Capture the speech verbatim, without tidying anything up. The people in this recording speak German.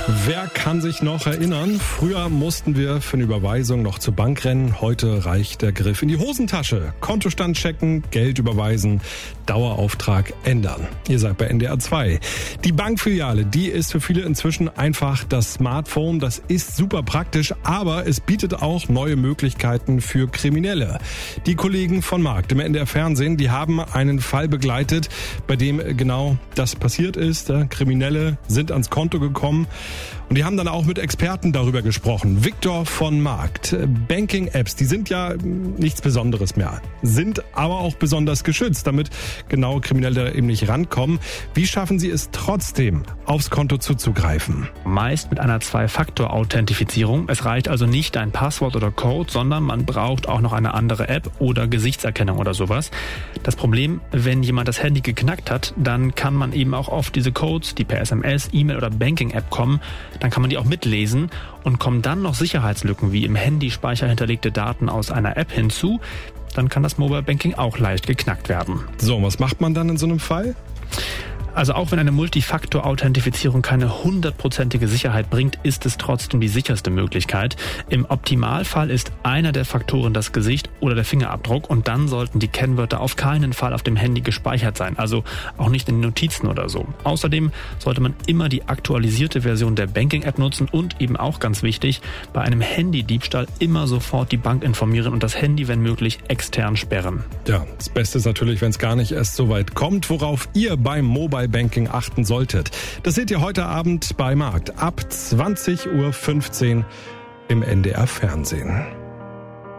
Wer kann sich noch erinnern? Früher mussten wir für eine Überweisung noch zur Bank rennen. Heute reicht der Griff in die Hosentasche. Kontostand checken, Geld überweisen, Dauerauftrag ändern. Ihr seid bei N D R zwei. Die Bankfiliale, die ist für viele inzwischen einfach das Smartphone. Das ist super praktisch, aber es bietet auch neue Möglichkeiten für Kriminelle. Die Kollegen von Markt im N D R Fernsehen, die haben einen Fall begleitet, bei dem genau das passiert ist. Kriminelle sind ans Konto gekommen. Und die haben dann auch mit Experten darüber gesprochen. Viktor von Markt. Banking-Apps, die sind ja nichts Besonderes mehr, sind aber auch besonders geschützt, damit genau Kriminelle eben nicht rankommen. Wie schaffen sie es trotzdem, aufs Konto zuzugreifen? Meist mit einer Zwei-Faktor-Authentifizierung. Es reicht also nicht ein Passwort oder Code, sondern man braucht auch noch eine andere App oder Gesichtserkennung oder sowas. Das Problem, wenn jemand das Handy geknackt hat, dann kann man eben auch oft diese Codes, die per S M S, E-Mail oder Banking-App kommen, dann kann man die auch mitlesen und kommen dann noch Sicherheitslücken wie im Handyspeicher hinterlegte Daten aus einer App hinzu, dann kann das Mobile Banking auch leicht geknackt werden. So, was macht man dann in so einem Fall? Also auch wenn eine Multifaktor-Authentifizierung keine hundertprozentige Sicherheit bringt, ist es trotzdem die sicherste Möglichkeit. Im Optimalfall ist einer der Faktoren das Gesicht oder der Fingerabdruck und dann sollten die Kennwörter auf keinen Fall auf dem Handy gespeichert sein, also auch nicht in den Notizen oder so. Außerdem sollte man immer die aktualisierte Version der Banking-App nutzen und eben auch ganz wichtig, bei einem Handydiebstahl immer sofort die Bank informieren und das Handy, wenn möglich, extern sperren. Ja, das Beste ist natürlich, wenn es gar nicht erst so weit kommt, worauf ihr beim Mobile Banking achten solltet. Das seht ihr heute Abend bei Markt ab zwanzig Uhr fünfzehn im N D R Fernsehen.